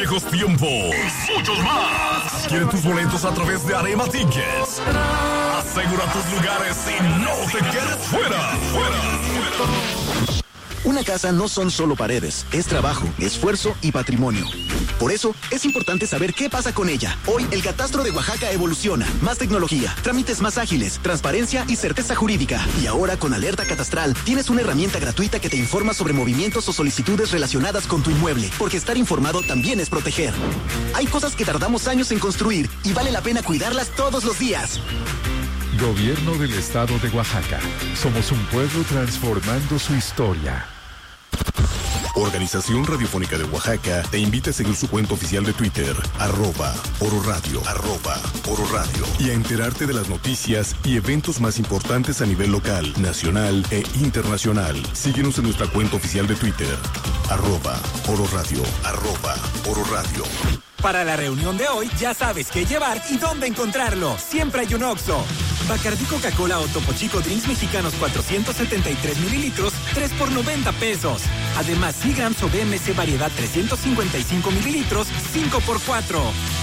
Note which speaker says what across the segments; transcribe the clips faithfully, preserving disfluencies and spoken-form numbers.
Speaker 1: viejos tiempos y muchos más. Quiere tus boletos a través de Arema Tickets. Asegura tus lugares y no te quedes fuera, fuera, fuera.
Speaker 2: Una casa no son solo paredes, es trabajo, esfuerzo y patrimonio. Por eso, es importante saber qué pasa con ella. Hoy, el Catastro de Oaxaca evoluciona. Más tecnología, trámites más ágiles, transparencia y certeza jurídica. Y ahora, con Alerta Catastral, tienes una herramienta gratuita que te informa sobre movimientos o solicitudes relacionadas con tu inmueble. Porque estar informado también es proteger. Hay cosas que tardamos años en construir y vale la pena cuidarlas todos los días.
Speaker 3: Gobierno del Estado de Oaxaca. Somos un pueblo transformando su historia.
Speaker 1: Organización Radiofónica de Oaxaca te invita a seguir su cuenta oficial de Twitter, arroba Oro Radio, arroba Oro Radio, y a enterarte de las noticias y eventos más importantes a nivel local, nacional e internacional. Síguenos en nuestra cuenta oficial de Twitter, arroba Oro Radio, arroba Oro Radio.
Speaker 4: Para la reunión de hoy, ya sabes qué llevar y dónde encontrarlo. Siempre hay un Oxxo. Bacardí Coca-Cola o Topo Chico Drinks Mexicanos cuatrocientos setenta y tres mililitros, tres por noventa pesos. Además, Seagrams o B M C Variedad trescientos cincuenta y cinco mililitros, cinco por cuatro.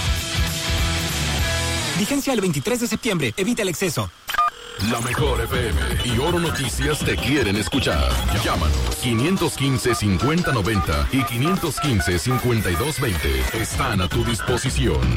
Speaker 4: Vigencia el veintitrés de septiembre. Evita el exceso.
Speaker 1: La mejor F M y Oro Noticias te quieren escuchar. Llámanos quinientos quince, cincuenta noventa y quinientos quince, cincuenta y dos veinte. Están a tu disposición.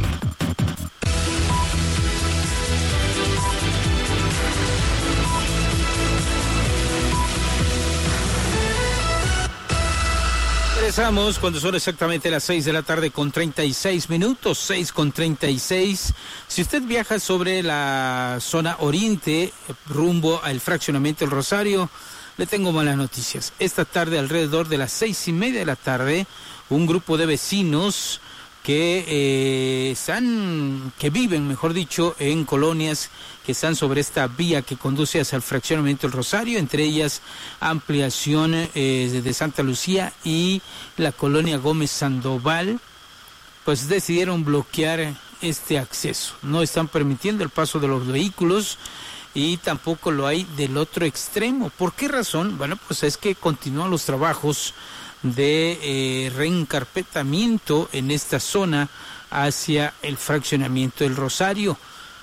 Speaker 5: Regresamos cuando son exactamente las seis de la tarde con treinta y seis minutos, seis con treinta y seis. Si usted viaja sobre la zona oriente, rumbo al fraccionamiento El Rosario, le tengo malas noticias. Esta tarde, alrededor de las seis y media de la tarde, un grupo de vecinos que eh, están, que viven, mejor dicho, en colonias que están sobre esta vía que conduce hacia el fraccionamiento El Rosario, entre ellas ampliación eh, de Santa Lucía y la colonia Gómez Sandoval, pues decidieron bloquear este acceso. No están permitiendo el paso de los vehículos y tampoco lo hay del otro extremo. ¿Por qué razón? Bueno, pues es que continúan los trabajos de eh, reencarpetamiento en esta zona hacia el fraccionamiento del Rosario.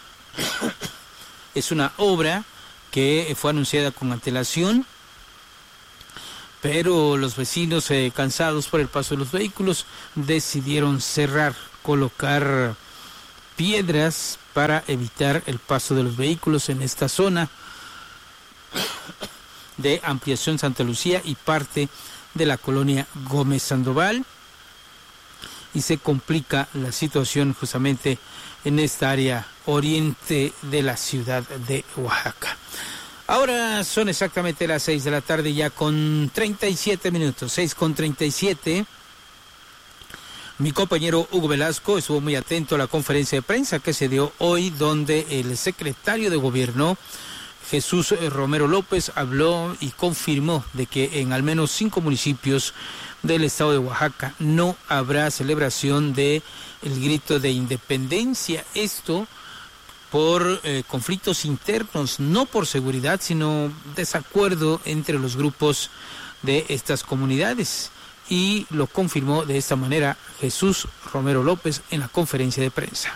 Speaker 5: Es una obra que fue anunciada con antelación, pero los vecinos, eh, cansados por el paso de los vehículos, decidieron cerrar, colocar piedras para evitar el paso de los vehículos en esta zona de ampliación Santa Lucía y parte de la colonia Gómez Sandoval, y se complica la situación justamente en esta área oriente de la ciudad de Oaxaca. Ahora son exactamente las seis de la tarde ya con treinta y siete minutos, seis con treinta y siete. Mi compañero Hugo Velasco estuvo muy atento a la conferencia de prensa que se dio hoy, donde el secretario de Gobierno, Jesús Romero López, habló y confirmó de que en al menos cinco municipios del estado de Oaxaca no habrá celebración de el grito de independencia. Esto por eh, conflictos internos, no por seguridad, sino desacuerdo entre los grupos de estas comunidades. Y lo confirmó de esta manera Jesús Romero López en la conferencia de prensa.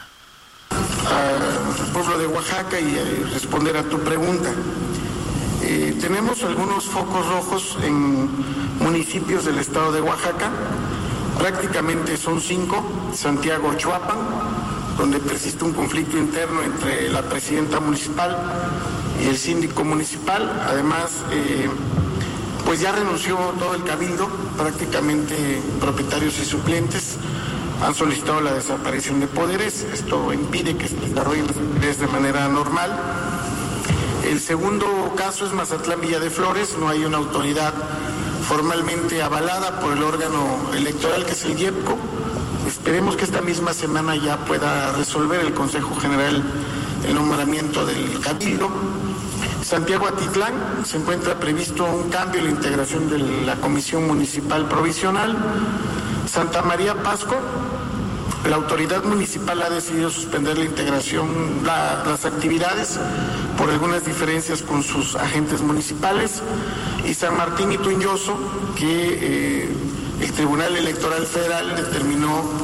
Speaker 6: Al pueblo de Oaxaca y eh, responder a tu pregunta. Eh, tenemos algunos focos rojos en municipios del estado de Oaxaca, prácticamente son cinco: Santiago Chuapan, donde persiste un conflicto interno entre la presidenta municipal y el síndico municipal. Además, eh, pues ya renunció todo el cabildo, prácticamente propietarios y suplentes han solicitado la desaparición de poderes. Esto impide que se desarrollen las actividades de manera normal. El segundo caso es Mazatlán Villa de Flores. No hay una autoridad formalmente avalada por el órgano electoral, que es el IEPCO. Esperemos que esta misma semana ya pueda resolver el Consejo General el nombramiento del cabildo. Santiago Atitlán, se encuentra previsto un cambio en la integración de la Comisión Municipal Provisional. Santa María Pasco, la autoridad municipal ha decidido suspender la integración, la, las actividades por algunas diferencias con sus agentes municipales. Y San Martín y Tuñoso, que eh, el Tribunal Electoral Federal determinó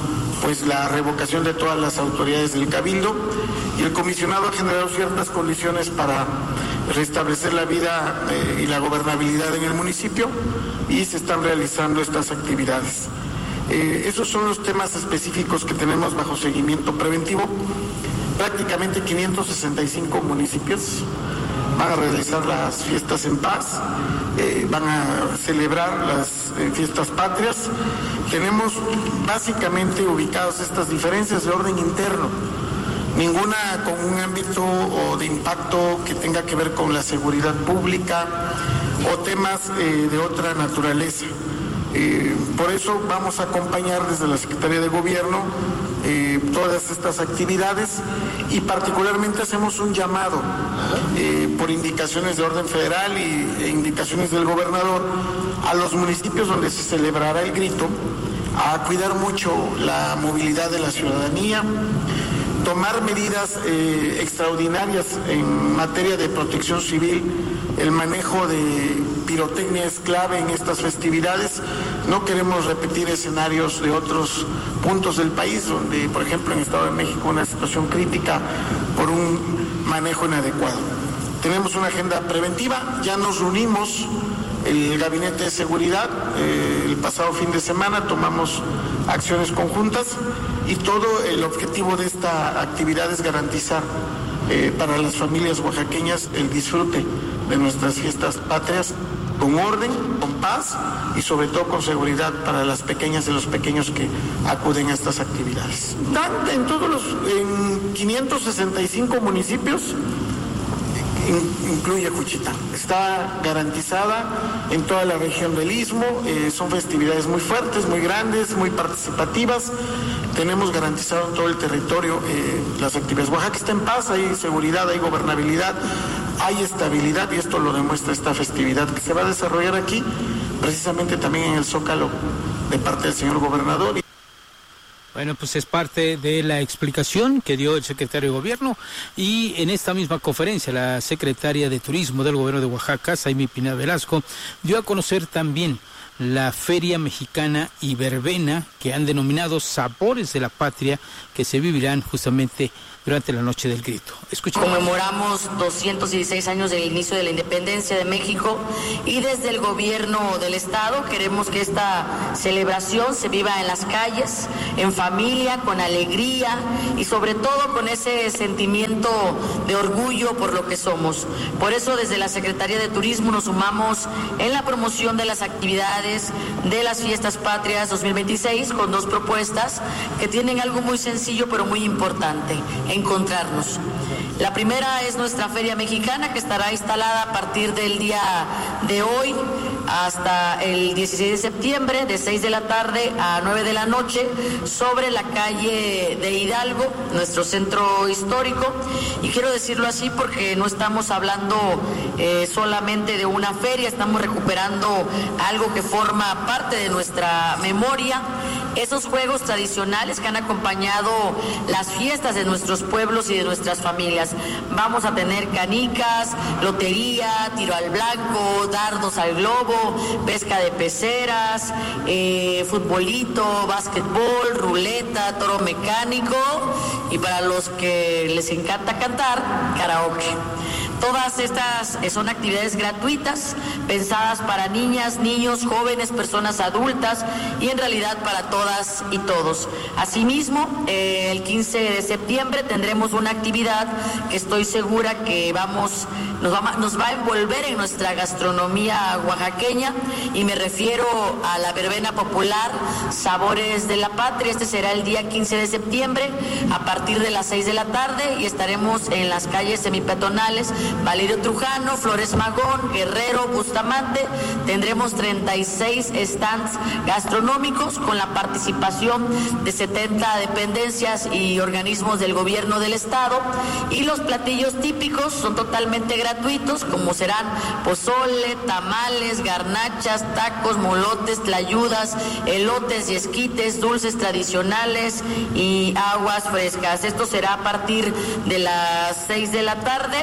Speaker 6: pues la revocación de todas las autoridades del Cabildo, y el comisionado ha generado ciertas condiciones para restablecer la vida eh, y la gobernabilidad en el municipio, y se están realizando estas actividades. Eh, esos son los temas específicos que tenemos bajo seguimiento preventivo. Prácticamente quinientos sesenta y cinco municipios van a realizar las fiestas en paz, eh, van a celebrar las eh, fiestas patrias. Tenemos básicamente ubicadas estas diferencias de orden interno, ninguna con un ámbito o de impacto que tenga que ver con la seguridad pública o temas eh, de otra naturaleza. Eh, por eso vamos a acompañar desde la Secretaría de Gobierno eh, todas estas actividades, y particularmente hacemos un llamado eh, por indicaciones de orden federal y, e indicaciones del gobernador a los municipios donde se celebrará el grito a cuidar mucho la movilidad de la ciudadanía, tomar medidas eh, extraordinarias en materia de protección civil. El manejo de pirotecnia es clave en estas festividades. No queremos repetir escenarios de otros puntos del país, donde, por ejemplo, en el Estado de México, una situación crítica por un manejo inadecuado. Tenemos una agenda preventiva, ya nos reunimos el Gabinete de Seguridad eh, el pasado fin de semana, tomamos acciones conjuntas, y todo el objetivo de esta actividad es garantizar eh, para las familias oaxaqueñas el disfrute de nuestras fiestas patrias con orden, con paz y sobre todo con seguridad para las pequeñas y los pequeños que acuden a estas actividades. En todos los en quinientos sesenta y cinco municipios, incluye Juchitán. Está garantizada en toda la región del Istmo. Eh, son festividades muy fuertes, muy grandes, muy participativas. Tenemos garantizado en todo el territorio eh, las actividades. Oaxaca está en paz, hay seguridad, hay gobernabilidad, hay estabilidad, y esto lo demuestra esta festividad que se va a desarrollar aquí, precisamente también en el Zócalo, de parte del señor gobernador.
Speaker 5: Bueno, pues es parte de la explicación que dio el secretario de Gobierno, y en esta misma conferencia la secretaria de Turismo del Gobierno de Oaxaca, Zaimi Pineda Velasco, dio a conocer también la Feria Mexicana y Verbena, que han denominado Sabores de la Patria, que se vivirán justamente durante la Noche del Grito. Escuchemos.
Speaker 7: Conmemoramos doscientos dieciséis años del inicio de la independencia de México, y desde el gobierno del estado queremos que esta celebración se viva en las calles, en familia, con alegría y sobre todo con ese sentimiento de orgullo por lo que somos. Por eso desde la Secretaría de Turismo nos sumamos en la promoción de las actividades de las Fiestas Patrias dos mil veintiséis con dos propuestas que tienen algo muy sencillo pero muy importante: encontrarnos. La primera es nuestra Feria Mexicana, que estará instalada a partir del día de hoy hasta el dieciséis de septiembre, de seis de la tarde a nueve de la noche, sobre la calle de Hidalgo, nuestro centro histórico. Y quiero decirlo así porque no estamos hablando eh, solamente de una feria, estamos recuperando algo que forma parte de nuestra memoria, esos juegos tradicionales que han acompañado las fiestas de nuestros pueblos y de nuestras familias. Vamos a tener canicas, lotería, tiro al blanco, dardos al globo, pesca de peceras, eh, futbolito, básquetbol, ruleta, toro mecánico, y para los que les encanta cantar, karaoke. Todas estas son actividades gratuitas, pensadas para niñas, niños, jóvenes, personas adultas y en realidad para todas y todos. Asimismo, eh, el quince de septiembre tendremos una actividad que estoy segura que vamos, nos va, nos va a envolver en nuestra gastronomía oaxaqueña, y me refiero a la verbena popular Sabores de la Patria. Este será el día quince de septiembre a partir de las seis de la tarde, y estaremos en las calles semipeatonales Valerio Trujano, Flores Magón, Guerrero, Bustamante. Tendremos treinta y seis stands gastronómicos con la participación de setenta dependencias y organismos del gobierno del estado, y los platillos típicos son totalmente gratuitos, como serán pozole, tamales, garnachas, tacos, molotes, tlayudas, elotes y esquites, dulces tradicionales y aguas frescas. Esto será a partir de las seis de la tarde.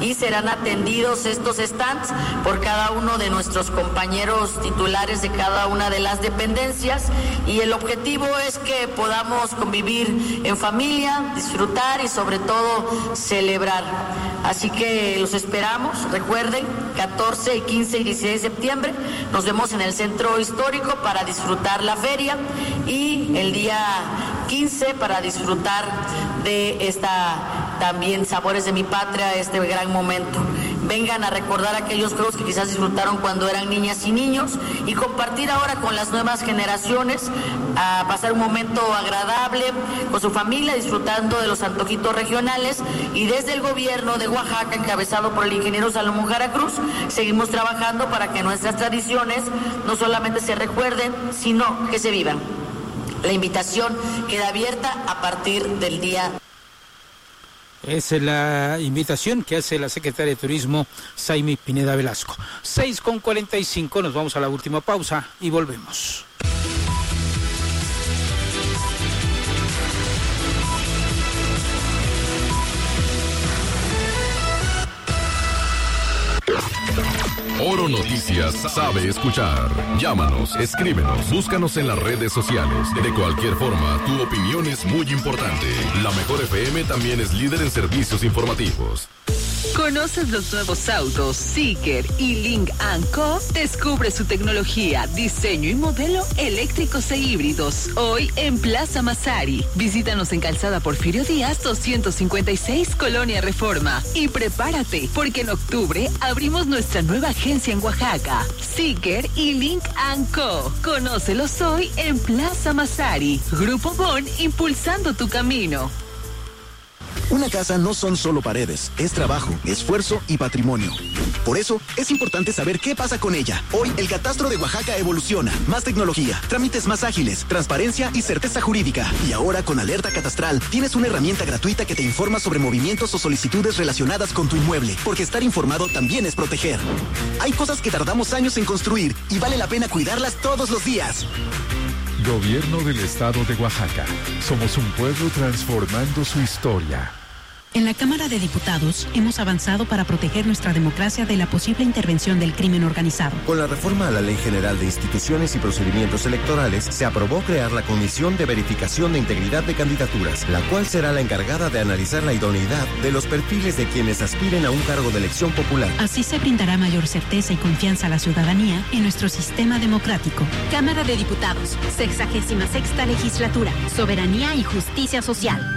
Speaker 7: y serán atendidos estos stands por cada uno de nuestros compañeros titulares de cada una de las dependencias, y el objetivo es que podamos convivir en familia, disfrutar y sobre todo celebrar. Así que los esperamos, recuerden, catorce, quince y dieciséis de septiembre, nos vemos en el Centro Histórico para disfrutar la feria, y el día quince para disfrutar de esta también Sabores de mi Patria, este gran momento. Vengan a recordar aquellos juegos que quizás disfrutaron cuando eran niñas y niños y compartir ahora con las nuevas generaciones, a pasar un momento agradable con su familia, disfrutando de los antojitos regionales. Y desde el gobierno de Oaxaca, encabezado por el ingeniero Salomón Jara Cruz, seguimos trabajando para que nuestras tradiciones no solamente se recuerden, sino que se vivan. La invitación queda abierta a partir del día.
Speaker 5: Es la invitación que hace la secretaria de Turismo, Saimi Pineda Velasco. seis con cuarenta y cinco, nos vamos a la última pausa y volvemos.
Speaker 1: Oro Noticias sabe escuchar. Llámanos, escríbenos, búscanos en las redes sociales. De cualquier forma, tu opinión es muy importante. La Mejor F M también es líder en servicios informativos.
Speaker 8: ¿Conoces los nuevos autos Zeekr y Link and Co? Descubre su tecnología, diseño y modelo eléctricos e híbridos hoy en Plaza Massari. Visítanos en Calzada Porfirio Díaz doscientos cincuenta y seis, Colonia Reforma. Y prepárate, porque en octubre abrimos nuestra nueva agencia en Oaxaca, Zeekr y Link and Co. Conócelos hoy en Plaza Massari. Grupo Bon, impulsando tu camino.
Speaker 2: Una casa no son solo paredes, es trabajo, esfuerzo y patrimonio. Por eso, es importante saber qué pasa con ella. Hoy, el Catastro de Oaxaca evoluciona. Más tecnología, trámites más ágiles, transparencia y certeza jurídica. Y ahora, con Alerta Catastral, tienes una herramienta gratuita que te informa sobre movimientos o solicitudes relacionadas con tu inmueble, porque estar informado también es proteger. Hay cosas que tardamos años en construir y vale la pena cuidarlas todos los días.
Speaker 3: Gobierno del Estado de Oaxaca. Somos un pueblo transformando su historia.
Speaker 9: En la Cámara de Diputados hemos avanzado para proteger nuestra democracia de la posible intervención del crimen organizado.
Speaker 10: Con la reforma a la Ley General de Instituciones y Procedimientos Electorales, se aprobó crear la Comisión de Verificación de Integridad de Candidaturas, la cual será la encargada de analizar la idoneidad de los perfiles de quienes aspiren a un cargo de elección popular.
Speaker 9: Así se brindará mayor certeza y confianza a la ciudadanía en nuestro sistema democrático. Cámara de Diputados, sexagésima sexta legislatura, soberanía y justicia social.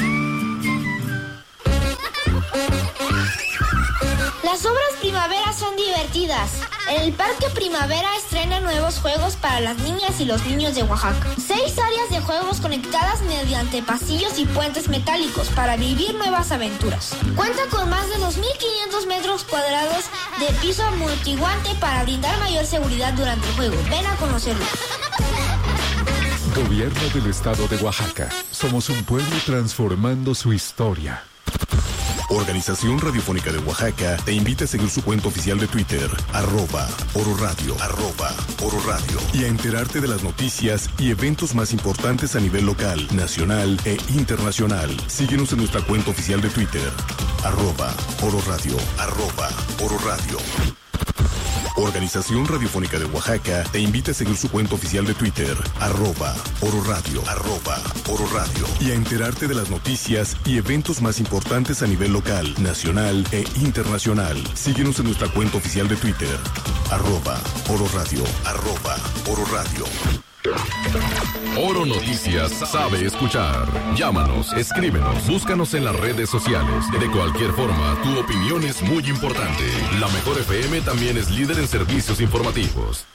Speaker 11: Las obras primavera son divertidas. El Parque Primavera estrena nuevos juegos para las niñas y los niños de Oaxaca. Seis áreas de juegos conectadas mediante pasillos y puentes metálicos para vivir nuevas aventuras. Cuenta con más de dos mil quinientos metros cuadrados de piso amortiguante para brindar mayor seguridad durante el juego. Ven a conocerlo.
Speaker 3: Gobierno del Estado de Oaxaca. Somos un pueblo transformando su historia.
Speaker 1: Organización Radiofónica de Oaxaca te invita a seguir su cuenta oficial de Twitter, arroba Oro Radio, arroba Oro Radio, y a enterarte de las noticias y eventos más importantes a nivel local, nacional e internacional. Síguenos en nuestra cuenta oficial de Twitter, arroba Oro Radio, arroba Oro Radio. Organización Radiofónica de Oaxaca te invita a seguir su cuenta oficial de Twitter, arroba Oro Radio, arroba Oro Radio, y a enterarte de las noticias y eventos más importantes a nivel local, nacional e internacional. Síguenos en nuestra cuenta oficial de Twitter, arroba Oro Radio, arroba Oro Radio. Oro Noticias sabe escuchar. Llámanos, escríbenos, búscanos en las redes sociales. De cualquier forma, tu opinión es muy importante. La Mejor F M también es líder en servicios informativos.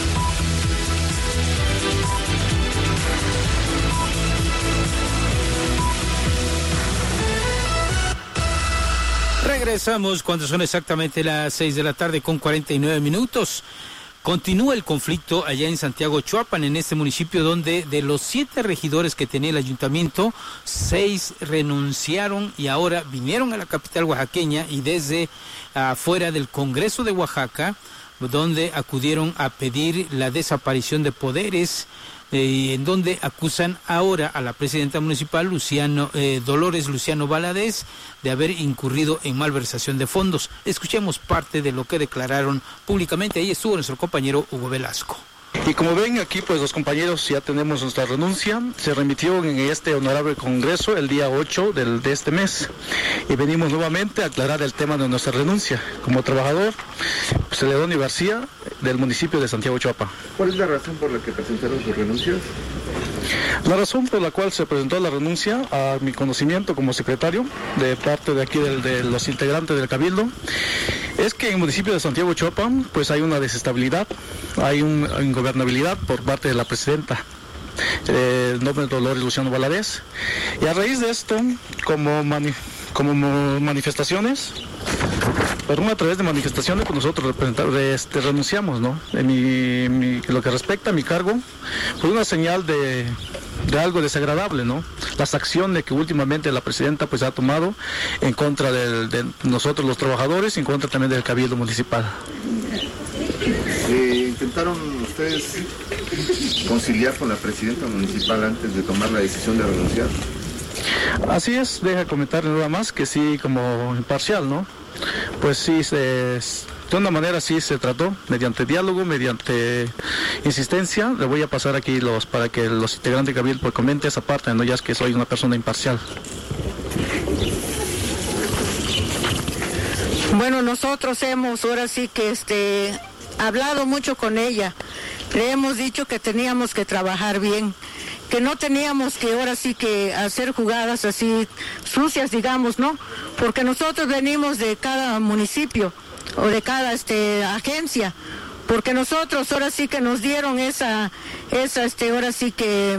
Speaker 5: Regresamos cuando son exactamente las seis de la tarde con cuarenta y nueve minutos. Continúa el conflicto allá en Santiago Chuapan, en este municipio donde de los siete regidores que tenía el ayuntamiento, seis renunciaron y ahora vinieron a la capital oaxaqueña y desde afuera del Congreso de Oaxaca, donde acudieron a pedir la desaparición de poderes eh, en donde acusan ahora a la presidenta municipal, Luciano eh, Dolores Luciano Valadez, de haber incurrido en malversación de fondos. Escuchemos parte de lo que declararon públicamente. Ahí estuvo nuestro compañero Hugo Velasco.
Speaker 12: Y como ven aquí, pues los compañeros ya tenemos nuestra renuncia. Se remitió en este honorable congreso el día ocho del, de este mes. Y venimos nuevamente a aclarar el tema de nuestra renuncia. Como trabajador, Celedonio García, del municipio de Santiago Choapa.
Speaker 13: ¿Cuál es la razón por la que presentaron sus renuncias?
Speaker 12: La razón por la cual se presentó la renuncia, a mi conocimiento como secretario, de parte de aquí de, de los integrantes del Cabildo, es que en el municipio de Santiago Choapa, pues hay una desestabilidad, hay una ingobernabilidad por parte de la presidenta, eh, el nombre de Dolores Luciano Valadez, y a raíz de esto, como, mani como manifestaciones, perdón, a través de manifestaciones, pues nosotros este, renunciamos, ¿no? En mi, mi, lo que respecta a mi cargo, pues una señal de, de algo desagradable, ¿no? Las acciones que últimamente la presidenta pues ha tomado en contra de, de nosotros los trabajadores, en contra también del Cabildo Municipal.
Speaker 13: Eh, ¿Intentaron ustedes conciliar con la presidenta municipal antes de tomar la decisión de renunciar?
Speaker 12: Así es, deja comentar nada más que sí, como imparcial, ¿no? Pues sí, se, de una manera sí se trató, mediante diálogo, mediante insistencia. Le voy a pasar aquí los para que los integrantes de Cabildo pues, comenten esa parte, no ya es que soy una persona imparcial.
Speaker 14: Bueno, nosotros hemos ahora sí que este hablado mucho con ella. Le hemos dicho que teníamos que trabajar bien, que no teníamos que ahora sí que hacer jugadas así sucias, digamos, ¿no? Porque nosotros venimos de cada municipio o de cada este agencia, porque nosotros ahora sí que nos dieron esa, esa este, ahora sí que,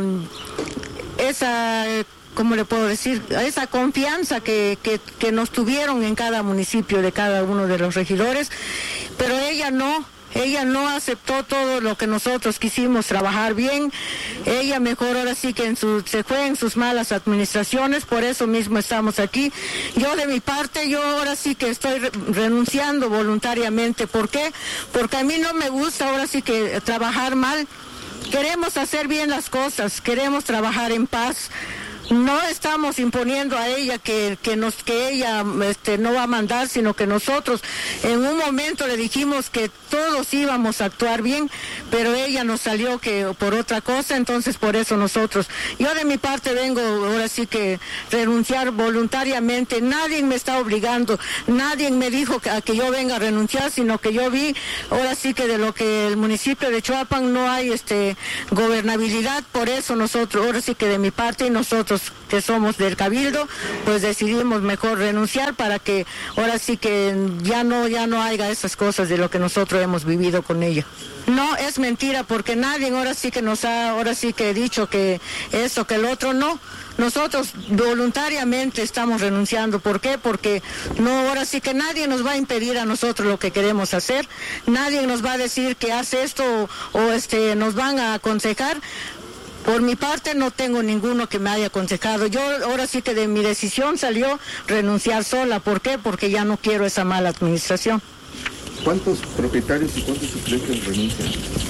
Speaker 14: esa, ¿cómo le puedo decir? Esa confianza que, que, que nos tuvieron en cada municipio de cada uno de los regidores, pero ella no. Ella no aceptó todo lo que nosotros quisimos trabajar bien. Ella mejor ahora sí que en su, se fue en sus malas administraciones, por eso mismo estamos aquí. Yo de mi parte, yo ahora sí que estoy re renunciando voluntariamente. ¿Por qué? Porque a mí no me gusta ahora sí que trabajar mal. Queremos hacer bien las cosas, queremos trabajar en paz. No estamos imponiendo a ella que, que, nos, que ella este, no va a mandar, sino que nosotros en un momento le dijimos que todos íbamos a actuar bien, pero ella nos salió que por otra cosa, entonces por eso nosotros. Yo de mi parte vengo ahora sí que renunciar voluntariamente, nadie me está obligando, nadie me dijo que, a que yo venga a renunciar, sino que yo vi ahora sí que de lo que el municipio de Choapan no hay este gobernabilidad, por eso nosotros, ahora sí que de mi parte y nosotros que somos del Cabildo, pues decidimos mejor renunciar para que ahora sí que ya no ya no haya esas cosas de lo que nosotros hemos vivido con ella. No, es mentira, porque nadie ahora sí que nos ha ahora sí que dicho que eso, que el otro, no. Nosotros voluntariamente estamos renunciando. ¿Por qué? Porque no, ahora sí que nadie nos va a impedir a nosotros lo que queremos hacer. Nadie nos va a decir que hace esto o, o este nos van a aconsejar. Por mi parte no tengo ninguno que me haya aconsejado. Yo ahora sí que de mi decisión salió renunciar sola. ¿Por qué? Porque ya no quiero esa mala administración.
Speaker 13: ¿Cuántos propietarios y cuántos suplentes renuncian?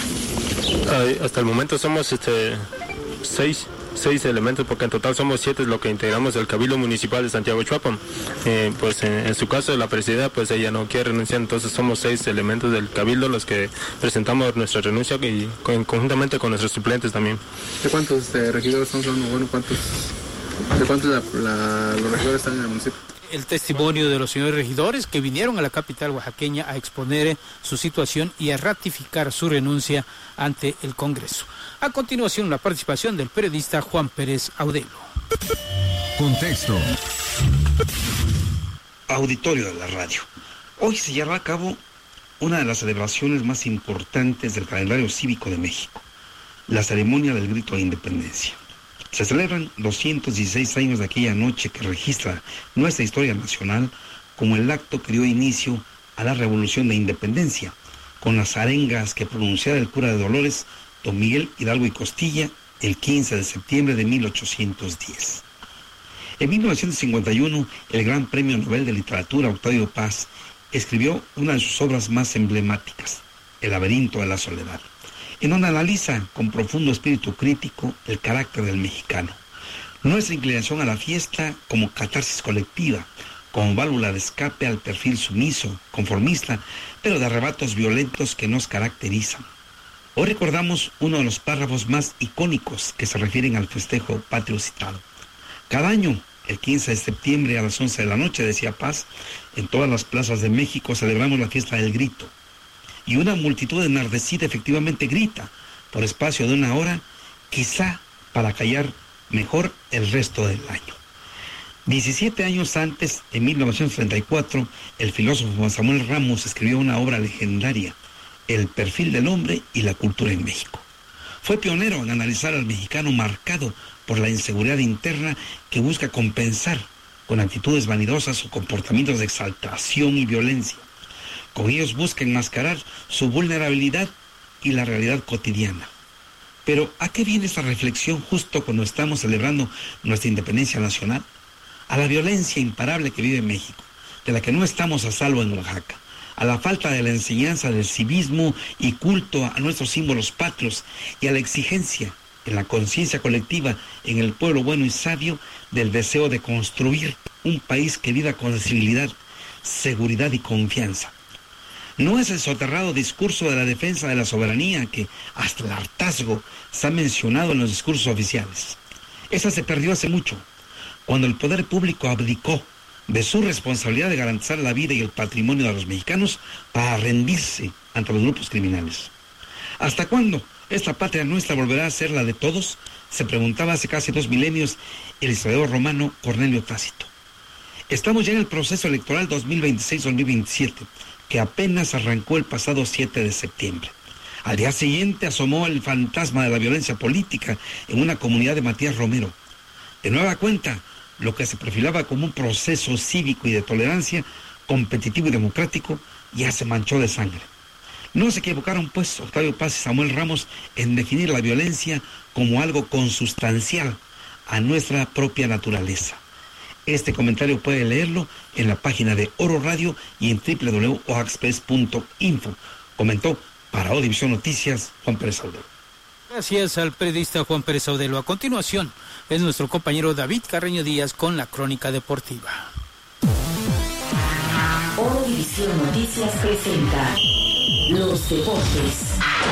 Speaker 15: Ay, hasta el momento somos este, seis, seis elementos, porque en total somos siete lo que integramos el Cabildo Municipal de Santiago Choapa. Eh, pues en, en su caso la presidenta, pues ella no quiere renunciar, entonces somos seis elementos del Cabildo los que presentamos nuestra renuncia y con, conjuntamente con nuestros suplentes también.
Speaker 13: ¿De cuántos este, regidores estamos hablando? Bueno, ¿cuántos, ¿de cuántos la, la, los regidores están en el municipio?
Speaker 5: El testimonio de los señores regidores que vinieron a la capital oaxaqueña a exponer su situación y a ratificar su renuncia ante el Congreso. A continuación, la participación del periodista Juan Pérez Audelo.
Speaker 1: Contexto.
Speaker 16: Auditorio de la radio. Hoy se llevará a cabo una de las celebraciones más importantes del calendario cívico de México, la ceremonia del Grito de Independencia. Se celebran doscientos dieciséis años de aquella noche que registra nuestra historia nacional como el acto que dio inicio a la Revolución de Independencia, con las arengas que pronunciara el cura de Dolores, don Miguel Hidalgo y Costilla, el quince de septiembre de mil ochocientos diez. En mil novecientos cincuenta y uno, el Gran Premio Nobel de Literatura Octavio Paz escribió una de sus obras más emblemáticas, El laberinto de la soledad, en donde analiza con profundo espíritu crítico el carácter del mexicano. Nuestra inclinación a la fiesta como catarsis colectiva, como válvula de escape al perfil sumiso, conformista, pero de arrebatos violentos que nos caracterizan. Hoy recordamos uno de los párrafos más icónicos que se refieren al festejo patrio citado. Cada año, el quince de septiembre a las once de la noche, decía Paz, en todas las plazas de México celebramos la fiesta del grito. Y una multitud enardecida efectivamente grita por espacio de una hora, quizá para callar mejor el resto del año. diecisiete años antes, en mil novecientos treinta y cuatro, el filósofo Juan Samuel Ramos escribió una obra legendaria, El perfil del hombre y la cultura en México. Fue pionero en analizar al mexicano marcado por la inseguridad interna que busca compensar con actitudes vanidosas o comportamientos de exaltación y violencia. Con ellos busca enmascarar su vulnerabilidad y la realidad cotidiana. Pero, ¿a qué viene esta reflexión justo cuando estamos celebrando nuestra independencia nacional? A la violencia imparable que vive México, de la que no estamos a salvo en Oaxaca, a la falta de la enseñanza del civismo y culto a nuestros símbolos patrios y a la exigencia en la conciencia colectiva en el pueblo bueno y sabio del deseo de construir un país que viva con civilidad, seguridad y confianza. No es el soterrado discurso de la defensa de la soberanía que hasta el hartazgo se ha mencionado en los discursos oficiales. Esa se perdió hace mucho, cuando el poder público abdicó de su responsabilidad de garantizar la vida y el patrimonio de los mexicanos para rendirse ante los grupos criminales. ¿Hasta cuándo esta patria nuestra volverá a ser la de todos?, se preguntaba hace casi dos milenios el historiador romano Cornelio Tácito. Estamos ya en el proceso electoral dos mil veintiséis dos mil veintisiete, que apenas arrancó el pasado siete de septiembre. Al día siguiente asomó el fantasma de la violencia política en una comunidad de Matías Romero. De nueva cuenta, lo que se perfilaba como un proceso cívico y de tolerancia, competitivo y democrático, ya se manchó de sangre. No se equivocaron, pues, Octavio Paz y Samuel Ramos en definir la violencia como algo consustancial a nuestra propia naturaleza. Este comentario puede leerlo en la página de Oro Radio y en doble u doble u doble u punto oaxpress punto info. Comentó para Odivisión Noticias Juan Pérez Audelo.
Speaker 5: Gracias al periodista Juan Pérez Audelo. A continuación es nuestro compañero David Carreño Díaz con la crónica deportiva.
Speaker 17: Odivisión Noticias presenta los deportes.